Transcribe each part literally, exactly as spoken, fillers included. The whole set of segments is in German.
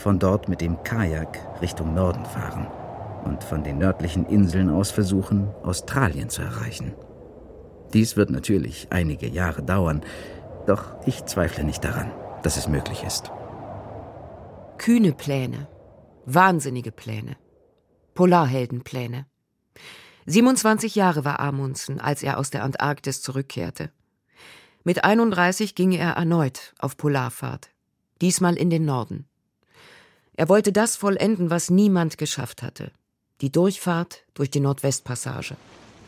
von dort mit dem Kajak Richtung Norden fahren und von den nördlichen Inseln aus versuchen, Australien zu erreichen. Dies wird natürlich einige Jahre dauern, doch ich zweifle nicht daran, dass es möglich ist. Kühne Pläne, wahnsinnige Pläne, Polarheldenpläne. siebenundzwanzig Jahre war Amundsen, als er aus der Antarktis zurückkehrte. Mit einunddreißig ging er erneut auf Polarfahrt, diesmal in den Norden. Er wollte das vollenden, was niemand geschafft hatte: die Durchfahrt durch die Nordwestpassage.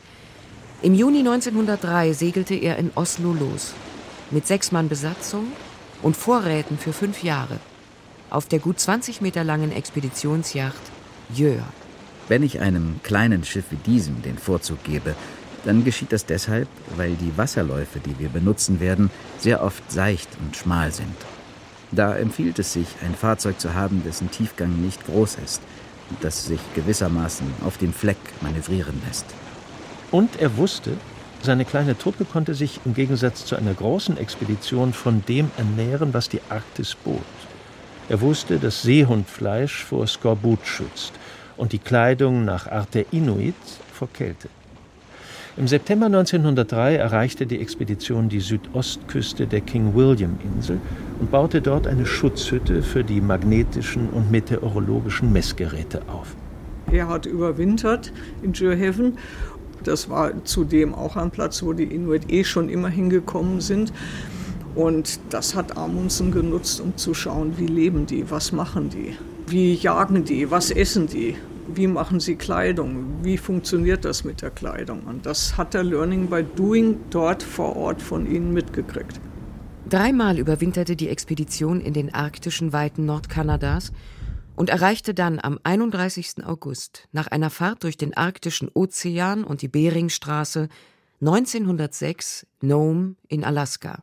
Im Juni neunzehnhundertdrei segelte er in Oslo los, mit sechs Mann Besatzung und Vorräten für fünf Jahre, auf der gut zwanzig Meter langen Expeditionsjacht Gjør. Wenn ich einem kleinen Schiff wie diesem den Vorzug gebe, dann geschieht das deshalb, weil die Wasserläufe, die wir benutzen werden, sehr oft seicht und schmal sind. Da empfiehlt es sich, ein Fahrzeug zu haben, dessen Tiefgang nicht groß ist und das sich gewissermaßen auf dem Fleck manövrieren lässt. Und er wusste, seine kleine Truppe konnte sich im Gegensatz zu einer großen Expedition von dem ernähren, was die Arktis bot. Er wusste, dass Seehundfleisch vor Skorbut schützt und die Kleidung nach Art der Inuit vor Kälte. Im September neunzehnhundertdrei erreichte die Expedition die Südostküste der King William-Insel und baute dort eine Schutzhütte für die magnetischen und meteorologischen Messgeräte auf. Er hat überwintert in Gjørhavn. Das war zudem auch ein Platz, wo die Inuit eh schon immer hingekommen sind. Und das hat Amundsen genutzt, um zu schauen, wie leben die, was machen die, wie jagen die, was essen die, wie machen sie Kleidung, wie funktioniert das mit der Kleidung. Und das hat er Learning by Doing dort vor Ort von ihnen mitgekriegt. Dreimal überwinterte die Expedition in den arktischen Weiten Nordkanadas und erreichte dann am einunddreißigsten August nach einer Fahrt durch den arktischen Ozean und die Beringstraße neunzehnhundertsechs Nome in Alaska.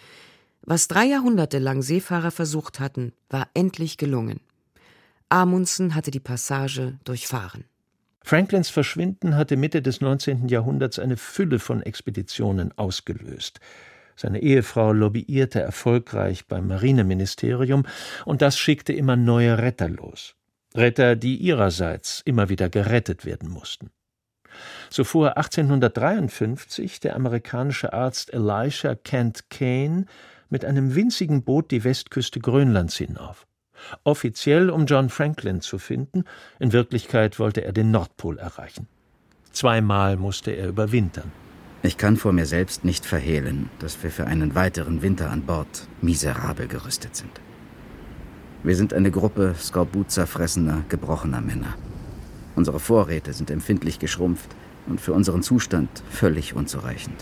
Was drei Jahrhunderte lang Seefahrer versucht hatten, war endlich gelungen. Amundsen hatte die Passage durchfahren. Franklins Verschwinden hatte Mitte des neunzehnten Jahrhunderts eine Fülle von Expeditionen ausgelöst. Seine Ehefrau lobbyierte erfolgreich beim Marineministerium und das schickte immer neue Retter los. Retter, die ihrerseits immer wieder gerettet werden mussten. So fuhr achtzehnhundertdreiundfünfzig der amerikanische Arzt Elisha Kent Kane mit einem winzigen Boot die Westküste Grönlands hinauf. Offiziell, um John Franklin zu finden, in Wirklichkeit wollte er den Nordpol erreichen. Zweimal musste er überwintern. Ich kann vor mir selbst nicht verhehlen, dass wir für einen weiteren Winter an Bord miserabel gerüstet sind. Wir sind eine Gruppe Skorbut-zerfressener, gebrochener Männer. Unsere Vorräte sind empfindlich geschrumpft und für unseren Zustand völlig unzureichend.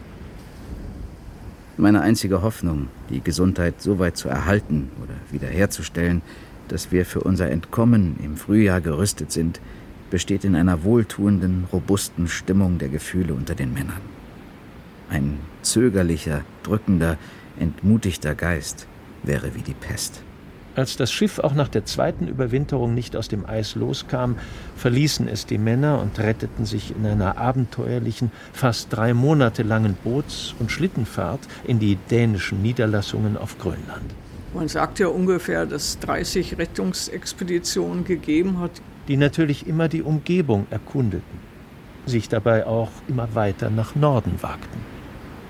Meine einzige Hoffnung, die Gesundheit so weit zu erhalten oder wiederherzustellen, dass wir für unser Entkommen im Frühjahr gerüstet sind, besteht in einer wohltuenden, robusten Stimmung der Gefühle unter den Männern. Ein zögerlicher, drückender, entmutigter Geist wäre wie die Pest. Als das Schiff auch nach der zweiten Überwinterung nicht aus dem Eis loskam, verließen es die Männer und retteten sich in einer abenteuerlichen, fast drei Monate langen Boots- und Schlittenfahrt in die dänischen Niederlassungen auf Grönland. Man sagt ja ungefähr, dass es dreißig Rettungsexpeditionen gegeben hat, die natürlich immer die Umgebung erkundeten, sich dabei auch immer weiter nach Norden wagten.